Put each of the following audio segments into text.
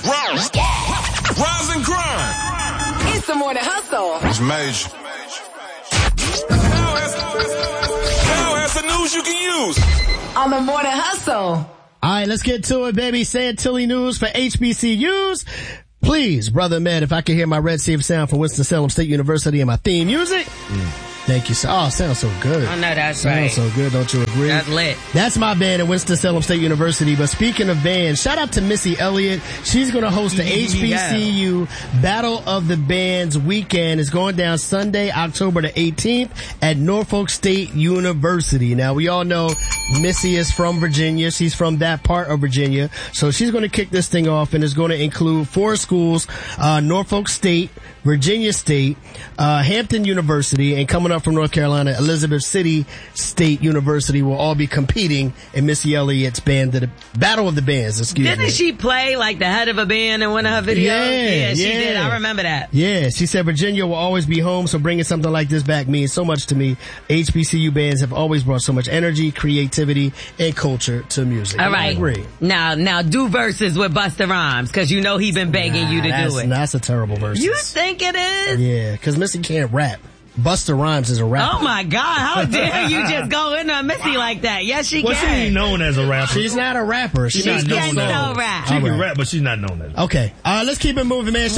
Rise and grind. It's the morning hustle. It's major. Now has the news you can use. On the morning hustle. All right, let's get to it, baby. Santilli News for HBCUs. Please, Brother Med, if I can hear my Red Safe sound from Winston-Salem State University and my theme music. Thank you, sir. Oh, it sounds so good. I know that's right. Sounds so good, don't you agree? That's lit. That's my band at Winston-Salem State University. But speaking of bands, shout out to Missy Elliott. She's going to host the HBCU Battle of the Bands weekend. It's going down Sunday, October the 18th at Norfolk State University. Now, we all know Missy is from Virginia. She's from that part of Virginia. So she's going to kick this thing off, and it's going to include 4 schools, Norfolk State, Virginia State, Hampton University, and coming up from North Carolina, Elizabeth City State University will all be competing in Missy Elliott's band, the Battle of the Bands, Didn't she play like the head of a band in one of her videos? Yeah, she did. I remember that. Yeah, she said Virginia will always be home, so bringing something like this back means so much to me. HBCU bands have always brought so much energy, creativity, and culture to music. All right. I agree. Now do verses with Busta Rhymes, cause you know he been begging you to do it. That's a terrible verse. You think it is? Yeah, cause Missy can't rap. Busta Rhymes is a rapper. Oh my God, how dare you just go in on Missy like that? Yes, she can. She ain't known as a rapper. She's not a rapper. She can still rap. She can rap, but she's not known as. Okay. Let's keep it moving, man.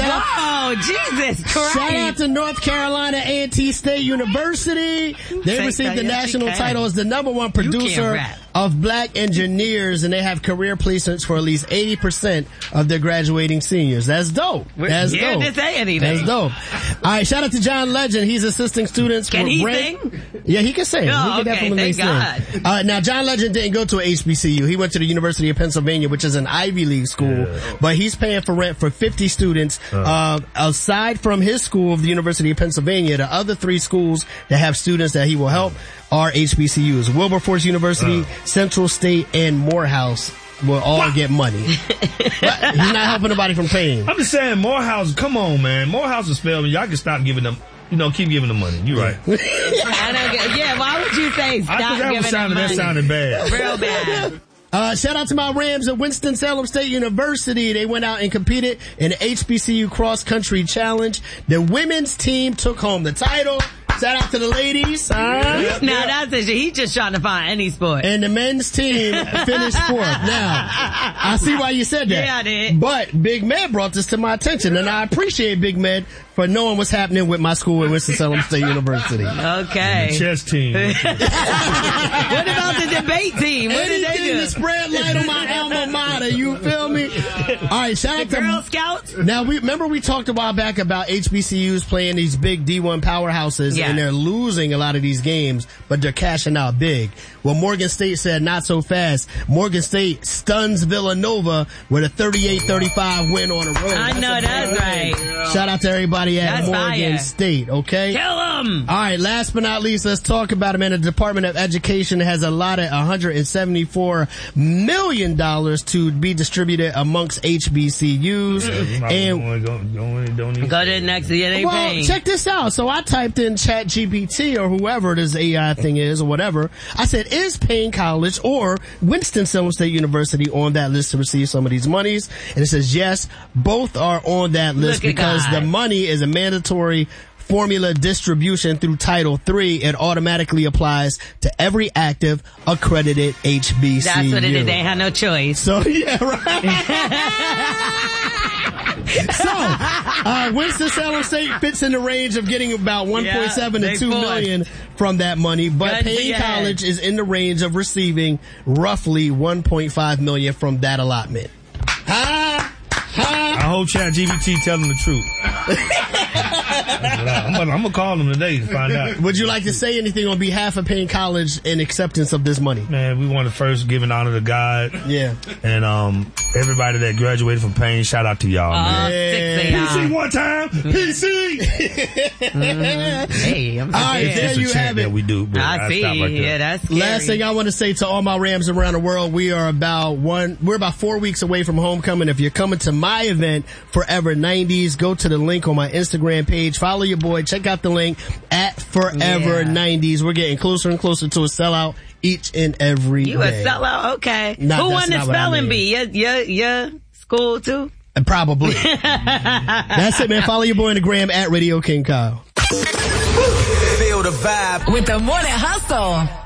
Jesus Christ. Shout out to North Carolina A&T State University. They received the national title as the #1 producer of black engineers, and they have career placements for at least 80% of their graduating seniors. That's dope. That's dope. To say anything. That's dope. All right, shout out to John Legend. He's assisting students. Can he sing? Yeah, he can sing. Oh, he can definitely sing. God. Now, John Legend didn't go to a HBCU. He went to the University of Pennsylvania, which is an Ivy League school, but he's paying for rent for 50 students. Aside from his school of the University of Pennsylvania, the other 3 schools that have students that he will help are HBCUs. Wilberforce University, Central State, and Morehouse will all get money. He's not helping nobody from paying. I'm just saying, Morehouse, come on, man. Morehouse is failing. Y'all can stop giving them, keep giving them money. You're right. Why would you say stop giving them money? That sounded bad. Real bad. Shout out to my Rams at Winston-Salem State University. They went out and competed in the HBCU Cross Country Challenge. The women's team took home the title. Shout out to the ladies. That's it. He's just trying to find any sport. And the men's team finished 4th. Now, I see why you said that. Yeah, I did. But Big Med brought this to my attention, and I appreciate Big Med for knowing what's happening with my school at Winston-Salem State University. Okay. And the chess team. What about the debate team? What did they do? To spread light on my alma mater, you feel me? All right, shout out to Girl Scouts. Now, we talked a while back about HBCUs playing these big D1 powerhouses, and they're losing a lot of these games, but they're cashing out big. Well, Morgan State said not so fast. Morgan State stuns Villanova with a 38-35 win on the road. I know that's right. Shout out to everybody at Morgan State, okay? Kill them! All right, last but not least, let's talk about it, man. The Department of Education has allotted $174 million to be distributed amongst HBCUs. Go to the next DNA page. Check this out. So I typed in ChatGPT or whoever this AI thing is or whatever. I said, is Payne College or Winston-Salem State University on that list to receive some of these monies? And it says, yes, both are on that list because the money is a mandatory formula distribution through Title III. It automatically applies to every active accredited HBCU. That's what it is. They had no choice. So, yeah, right. So, Winston-Salem State fits in the range of getting about 1.7 to 2 million from that money, but Payne College is in the range of receiving roughly 1.5 million from that allotment. I hope ChatGPT telling the truth. I'm gonna call them today to find out. Would you like to say anything on behalf of Payne College in acceptance of this money? Man, we want to first give an honor to God. Yeah. And everybody that graduated from Payne, shout out to y'all, man. PC one time! PC! Hey, I'm all right, there you have it. That we do, I see. Right, yeah, that's scary. Last thing I want to say to all my Rams around the world, we're about 4 weeks away from homecoming. If you're coming to my event, Forever 90s, go to the link on my Instagram page, follow your boy, check out the link at Forever 90s. We're getting closer and closer to a sellout each and every day. You a sellout? Okay. Who won the spelling bee? Your school too? Probably. That's it, man. Follow your boy on the gram at Radio King Kyle. Feel the vibe with the Morning Hustle.